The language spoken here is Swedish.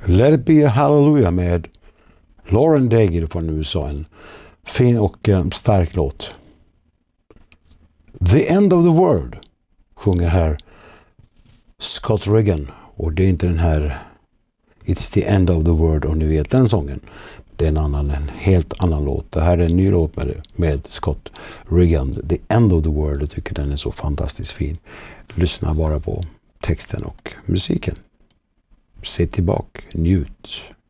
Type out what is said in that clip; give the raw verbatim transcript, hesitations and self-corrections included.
Let it be a hallelujah med Lauren Daigle från U S A. En fin och um, stark låt. The End of the World sjunger här Scott Regan. Och det är inte den här It's the End of the World, om ni vet den sången. Det är en annan, en helt annan låt. Det här är en ny låt med, med Scott Regan. The End of the World. Jag tycker den är så fantastiskt fin. Lyssna bara på texten och musiken. Se tillbaka, njut.